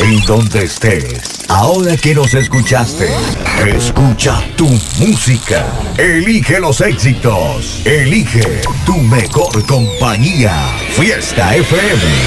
En donde estés, ahora que nos escuchaste, escucha tu música. Elige los éxitos. Elige tu mejor compañía. Fiesta FM.